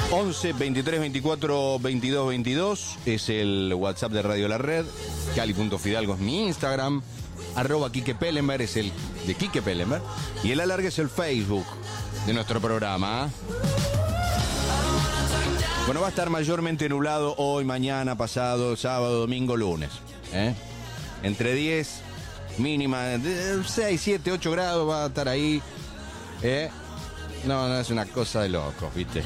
11 23 24 22 22 es el WhatsApp de Radio La Red. Cali.Fidalgo es mi Instagram. @Quique Pellenberg es el de Quique Pellenberg. Y el alargue es el Facebook de nuestro programa. Bueno, va a estar mayormente nublado hoy, mañana, pasado, sábado, domingo, lunes. Entre 10, mínima de 6, 7, 8 grados va a estar ahí. No, es una cosa de locos, ¿viste?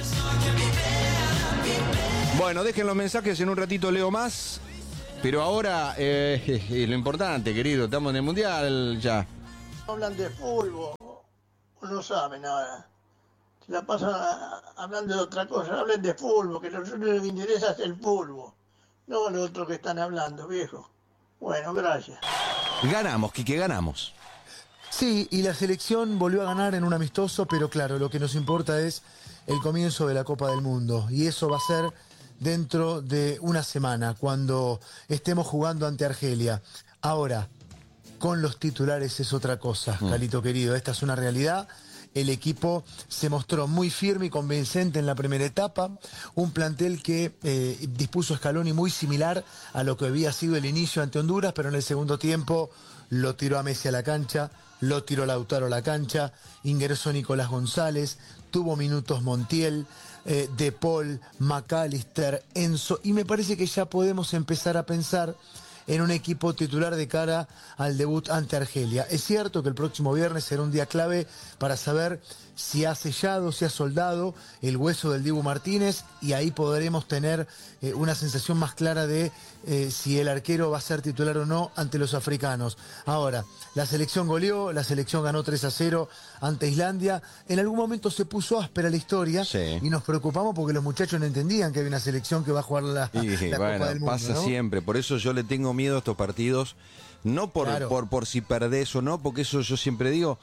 Bueno, dejen los mensajes, en un ratito leo más. Pero ahora, lo importante, querido, estamos en el Mundial ya. Hablan de fútbol, no saben nada. Se la pasan hablando de otra cosa. Hablen de fútbol, que lo que les interesa es el fútbol. No lo otro que están hablando, viejo. Bueno, gracias. Ganamos, Quique, ganamos. Sí, y la selección volvió a ganar en un amistoso, pero claro, lo que nos importa es el comienzo de la Copa del Mundo. Y eso va a ser dentro de una semana, cuando estemos jugando ante Argelia. Ahora, con los titulares es otra cosa, Calito querido. Esta es una realidad. El equipo se mostró muy firme y convincente en la primera etapa. Un plantel que dispuso Scaloni muy similar a lo que había sido el inicio ante Honduras, pero en el segundo tiempo lo tiró a Messi a la cancha, lo tiró Lautaro a la cancha, ingresó Nicolás González, tuvo minutos Montiel, De Paul, McAllister, Enzo, y me parece que ya podemos empezar a pensar en un equipo titular de cara al debut ante Argelia. Es cierto que el próximo viernes será un día clave para saber si ha sellado, si ha soldado el hueso del Dibu Martínez, y ahí podremos tener una sensación más clara de si el arquero va a ser titular o no ante los africanos. Ahora, la selección goleó, la selección ganó 3-0 ante Islandia. En algún momento se puso áspera la historia, sí, y nos preocupamos porque los muchachos no entendían que había una selección que va a jugar la Copa del Mundo. Pasa, ¿no? Siempre, por eso yo le tengo miedo a estos partidos, no por si perdés o no, porque eso yo siempre digo.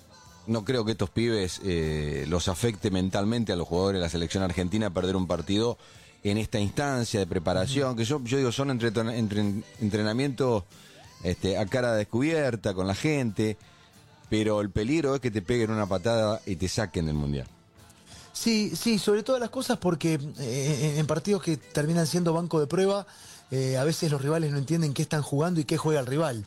No creo que estos pibes los afecte mentalmente a los jugadores de la selección argentina perder un partido en esta instancia de preparación, que yo digo son entrenamientos a cara descubierta con la gente, pero el peligro es que te peguen una patada y te saquen del Mundial. Sí, sobre todas las cosas, porque en partidos que terminan siendo banco de prueba, a veces los rivales no entienden qué están jugando y qué juega el rival.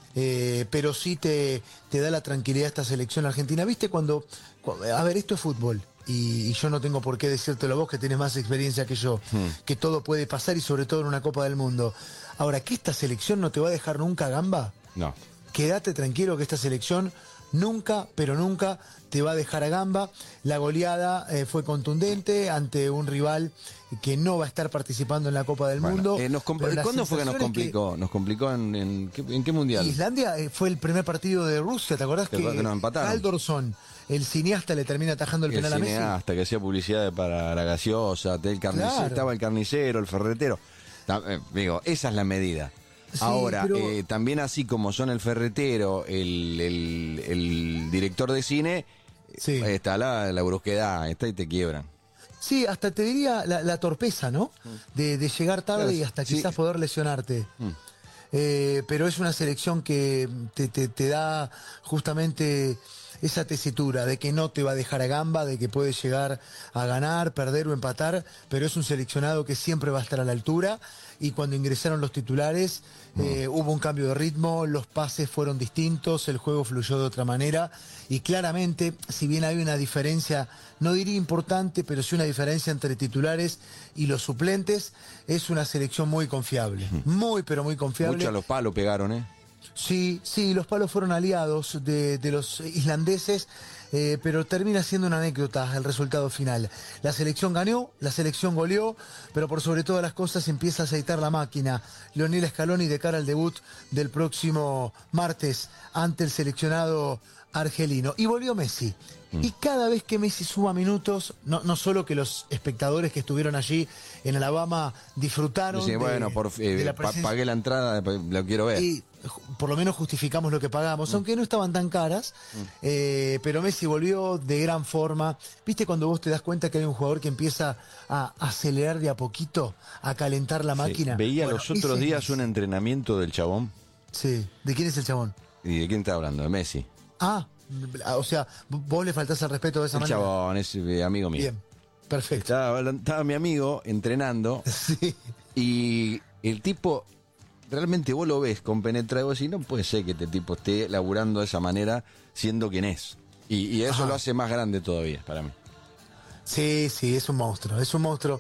Pero sí te da la tranquilidad esta selección argentina. ¿Viste cuando a ver, esto es fútbol, y yo no tengo por qué decírtelo a vos que tenés más experiencia que yo, que todo puede pasar, y sobre todo en una Copa del Mundo. Ahora, que esta selección no te va a dejar nunca gamba, no. Quédate tranquilo que esta selección nunca, pero nunca te va a dejar a gamba. La goleada fue contundente ante un rival que no va a estar participando en la Copa del Mundo. ¿Cuándo fue que nos complicó? ¿Nos complicó en qué mundial? Islandia fue el primer partido de Rusia, ¿te acordás? Que nos empataron. Aldorsson, el cineasta, le termina atajando el penal a Messi. El cineasta que hacía publicidad para la gaseosa, claro. Estaba el carnicero, el ferretero. Digo, esa es la medida. Sí, ahora, pero también así como son el ferretero, el director de cine, sí, está la brusquedad, y te quiebran. Sí, hasta te diría la torpeza, ¿no? De llegar tarde y hasta quizás poder lesionarte. Pero es una selección que te da justamente esa tesitura de que no te va a dejar a gamba, de que puede llegar a ganar, perder o empatar, pero es un seleccionado que siempre va a estar a la altura. Y cuando ingresaron los titulares, hubo un cambio de ritmo, los pases fueron distintos, el juego fluyó de otra manera, y claramente, si bien hay una diferencia, no diría importante, pero sí una diferencia entre titulares y los suplentes, es una selección muy confiable, muy pero muy confiable. Mucho a los palos pegaron, ¿eh? Sí, los palos fueron aliados de los islandeses, pero termina siendo una anécdota el resultado final. La selección ganó, la selección goleó, pero por sobre todas las cosas empieza a aceitar la máquina Lionel Scaloni de cara al debut del próximo martes ante el seleccionado argelino. Y volvió Messi. Y cada vez que Messi suma minutos, no solo que los espectadores que estuvieron allí en Alabama disfrutaron. Dice, bueno, de la pagué la entrada, lo quiero ver. Y por lo menos justificamos lo que pagamos, aunque no estaban tan caras, pero Messi volvió de gran forma. ¿Viste cuando vos te das cuenta que hay un jugador que empieza a acelerar de a poquito, a calentar la máquina? Veía los otros días un entrenamiento del chabón. Sí, ¿de quién es el chabón? ¿Y de quién está hablando? De Messi. O sea, vos le faltás al respeto de esa manera. El chabón es amigo mío. Bien. perfecto. Estaba mi amigo entrenando Sí. y el tipo, realmente vos lo ves compenetrado y vos decís, no puede ser que este tipo esté laburando de esa manera siendo quien es. Y eso lo hace más grande todavía para mí. Sí, es un monstruo, es un monstruo.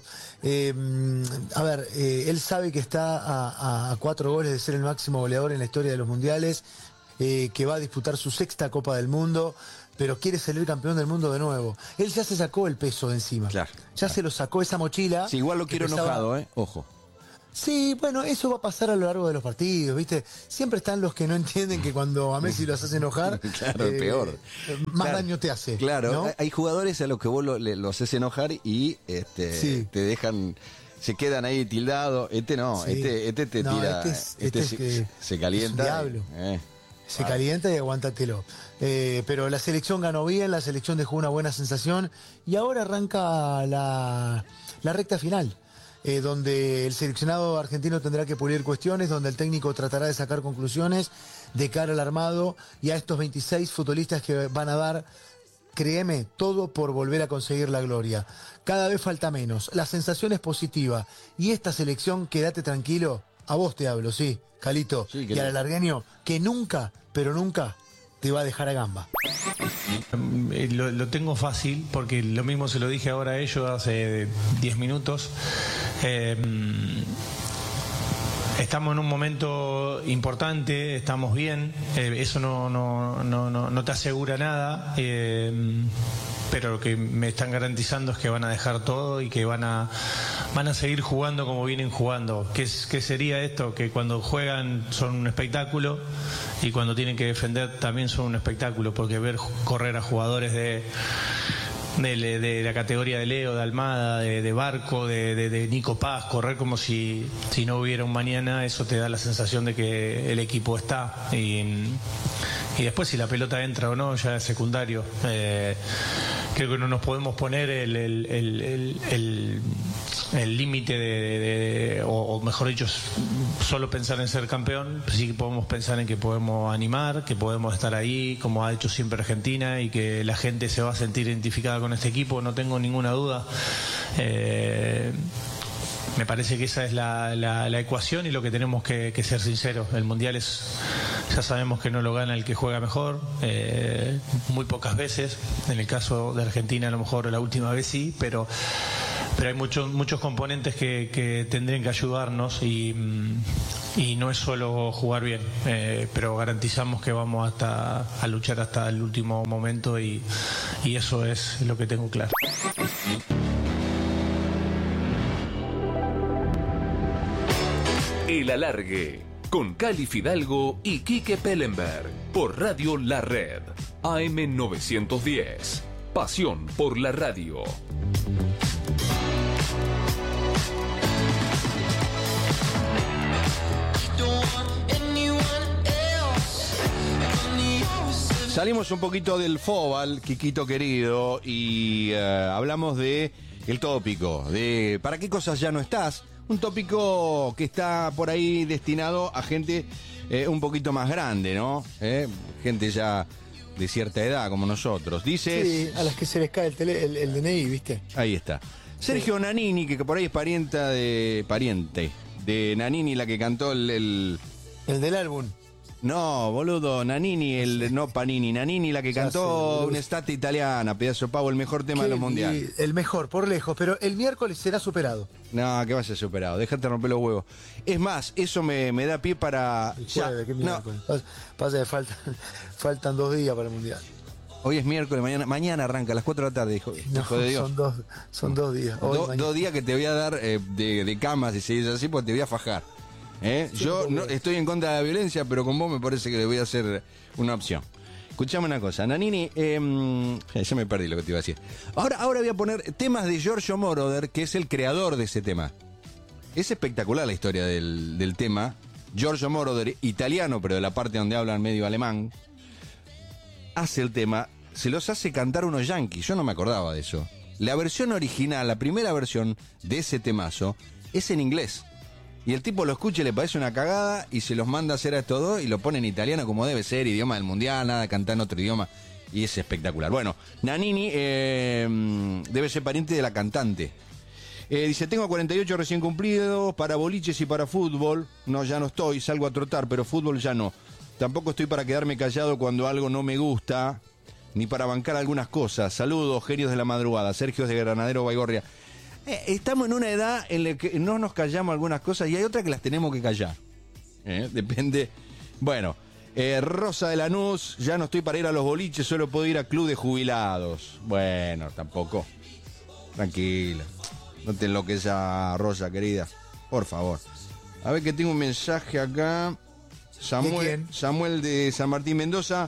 Él sabe que está a 4 goles de ser el máximo goleador en la historia de los mundiales, que va a disputar su 6ª Copa del Mundo, pero quiere salir campeón del mundo de nuevo. Él ya se sacó el peso de encima. Claro. Se lo sacó esa mochila. Sí, igual lo quiero enojado, ojo. Sí, bueno, eso va a pasar a lo largo de los partidos, ¿viste? Siempre están los que no entienden que cuando a Messi los hace enojar, claro, peor. Más daño te hace. Claro, ¿no? Hay jugadores a los que vos lo haces enojar y te dejan, se quedan ahí tildados. Este no, Sí. este te tira, se calienta. Diablo. Se calienta y aguántatelo. Pero la selección ganó bien, la selección dejó una buena sensación y ahora arranca la recta final. Donde el seleccionado argentino tendrá que pulir cuestiones, donde el técnico tratará de sacar conclusiones de cara al armado y a estos 26 futbolistas que van a dar, créeme, todo por volver a conseguir la gloria. Cada vez falta menos, la sensación es positiva y esta selección, quédate tranquilo, a vos te hablo, sí, Calito, sí, y al alargueño, que nunca, pero nunca te va a dejar a gamba. Lo tengo fácil porque lo mismo se lo dije ahora a ellos hace 10 minutos. Estamos en un momento importante, estamos bien, eso no te asegura nada, pero lo que me están garantizando es que van a dejar todo y que van a seguir jugando como vienen jugando. ¿Qué sería esto? Que cuando juegan son un espectáculo y cuando tienen que defender también son un espectáculo, porque ver correr a jugadores de la categoría de Leo, de Almada, de Barco, de Nico Paz, correr como si no hubiera un mañana, eso te da la sensación de que el equipo está. Y después si la pelota entra o no ya es secundario. Creo que no nos podemos poner el límite o mejor dicho, solo pensar en ser campeón. Sí que podemos pensar en que podemos animar, que podemos estar ahí, como ha hecho siempre Argentina, y que la gente se va a sentir identificada con este equipo, no tengo ninguna duda. Me parece que esa es la ecuación y lo que tenemos que ser sinceros. El Mundial ya sabemos que no lo gana el que juega mejor, muy pocas veces. En el caso de Argentina a lo mejor la última vez sí, pero hay muchos componentes que tendrían que ayudarnos y no es solo jugar bien, pero garantizamos que vamos a luchar hasta el último momento y eso es lo que tengo claro. El Alargue, con Cali Fidalgo y Quique Pellenberg, por Radio La Red, AM 910. Pasión por la radio. Salimos un poquito del fútbol, Quiquito querido, y hablamos de el tópico, de ¿para qué cosas ya no estás? Un tópico que está por ahí destinado a gente un poquito más grande, ¿no? Gente ya de cierta edad, como nosotros. Dices... Sí, a las que se les cae el DNI, ¿viste? Ahí está. Sergio Nannini, que por ahí es pariente de Nannini, la que cantó el del álbum. No, boludo, Nannini, no Panini, Nannini, la que cantó Un'estate italiana, pedazo de pavo, el mejor tema de los mundiales. El mejor, por lejos, pero el miércoles será superado. No, que va a ser superado, déjate romper los huevos. Es más, eso me da pie para... ¿Qué miércoles? Pasa que faltan 2 días para el mundial. Hoy es miércoles, mañana arranca a las 4 de la tarde, hijo de Dios. Son 2 días. 2 días que te voy a dar de camas, si seguís así, porque te voy a fajar. Yo no estoy en contra de la violencia, pero con vos me parece que le voy a hacer una opción. Escuchame una cosa, Nannini, ya me perdí lo que te iba a decir. Ahora voy a poner temas de Giorgio Moroder, que es el creador de ese tema. Es espectacular la historia del tema. Giorgio Moroder, italiano, pero de la parte donde hablan medio alemán, hace el tema, se los hace cantar unos yanquis. Yo no me acordaba de eso. La versión original, la primera versión de ese temazo, es en inglés. Y el tipo lo escucha y le parece una cagada y se los manda a hacer a estos dos y lo pone en italiano como debe ser, idioma del mundial, nada, cantar en otro idioma. y es espectacular. Bueno, Nanini debe ser pariente de la cantante. Dice, tengo 48 recién cumplidos para boliches y para fútbol. No, ya no estoy, salgo a trotar, pero fútbol ya no. Tampoco estoy para quedarme callado cuando algo no me gusta, ni para bancar algunas cosas. Saludos, genios de la madrugada. Sergio de Granadero Baigorria. Estamos en una edad en la que no nos callamos algunas cosas y hay otras que las tenemos que callar. Depende. Bueno, Rosa de Lanús, ya no estoy para ir a los boliches, solo puedo ir a club de jubilados. Bueno, tampoco. Tranquila. No te enloquezas, Rosa, querida. Por favor. A ver que tengo un mensaje acá. Samuel de San Martín Mendoza.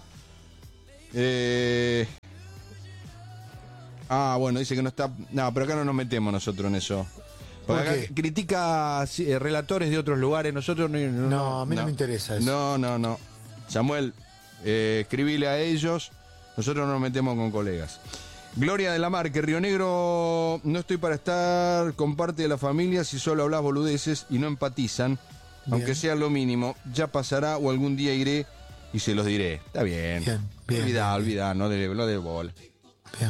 Bueno, dice que no está... No, pero acá no nos metemos nosotros en eso. Porque acá critica relatores de otros lugares. Nosotros no, a mí no me interesa eso. No. Samuel, escribile a ellos. Nosotros no nos metemos con colegas. Gloria de la Mar, que Río Negro no estoy para estar con parte de la familia si solo hablas boludeces y no empatizan, bien, aunque sea lo mínimo. Ya pasará o algún día iré y se los diré. Está bien. Olvidá, no de bola. Bien.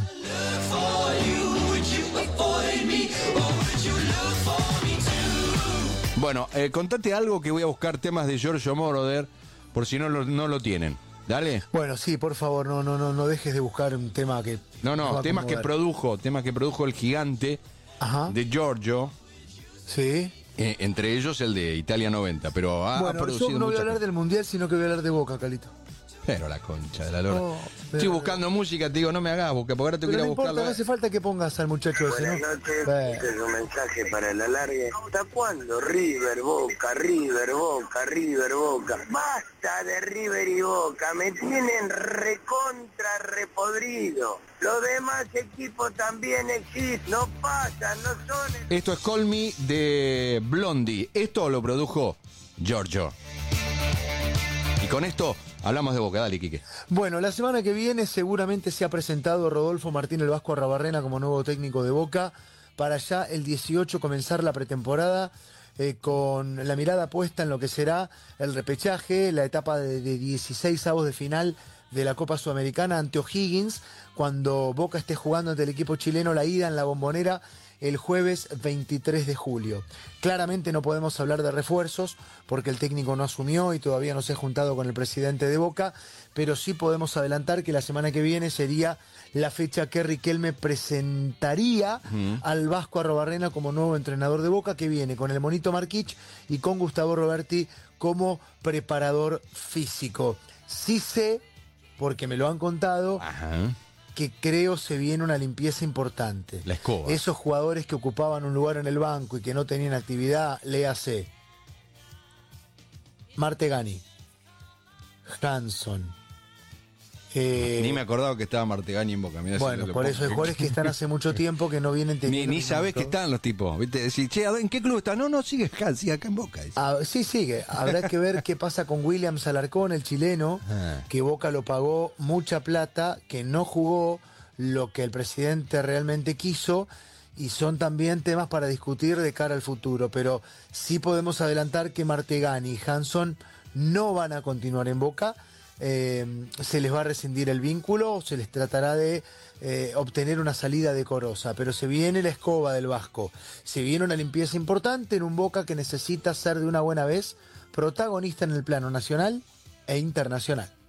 Bueno, contate algo que voy a buscar temas de Giorgio Moroder, por si no lo tienen. Dale. Bueno, sí, por favor, no dejes de buscar un tema que... temas que produjo el gigante. Ajá. De Giorgio. Sí. Entre ellos el de Italia 90, pero ha producido yo no voy a hablar del Mundial, sino que voy a hablar de Boca, Calito. Pero la concha de la lora. Estoy buscando música, te digo, no me hagas buscar, porque ahora te voy a ir a buscarla. No hace falta que pongas al muchacho ese, ¿no? Buenas noches, este es un mensaje para el alargue. ¿Hasta cuándo River, Boca, River, Boca, River, Boca? Basta de River y Boca, me tienen recontra repodrido. Los demás equipos también existen, no pasan, no son... Esto es Call Me de Blondie. Esto lo produjo Giorgio. Y con esto... hablamos de Boca, dale, Quique. Bueno, la semana que viene seguramente se ha presentado Rodolfo Martín el Vasco Arrabarrena como nuevo técnico de Boca, para ya el 18 comenzar la pretemporada con la mirada puesta en lo que será el repechaje, la etapa de 16avos de final de la Copa Sudamericana ante O'Higgins, cuando Boca esté jugando ante el equipo chileno la ida en la Bombonera el jueves 23 de julio. Claramente no podemos hablar de refuerzos porque el técnico no asumió y todavía no se ha juntado con el presidente de Boca, pero sí podemos adelantar que la semana que viene sería la fecha que Riquelme presentaría al Vasco Arrabarrena como nuevo entrenador de Boca, que viene con el Monito Marquich y con Gustavo Roberti como preparador físico. Sí sé, porque me lo han contado, que creo se viene una limpieza importante. La escoba. Esos jugadores que ocupaban un lugar en el banco y que no tenían actividad, léase Martegani, Hanson. Ni me acordaba que estaba Martegani en Boca. Mirá, bueno, por eso hay jugadores que están hace mucho tiempo que no vienen teniendo... Ni sabés que están los tipos, ¿viste? Decís, che, ¿en qué club está? No, sigue acá en Boca. Sí, sigue. Habrá que ver qué pasa con Williams Alarcón, el chileno, que Boca lo pagó mucha plata, que no jugó lo que el presidente realmente quiso, y son también temas para discutir de cara al futuro. Pero sí podemos adelantar que Martegani y Hanson no van a continuar en Boca. Se les va a rescindir el vínculo, se les tratará de obtener una salida decorosa, pero se viene la escoba del Vasco, se viene una limpieza importante en un Boca que necesita ser de una buena vez protagonista en el plano nacional e internacional.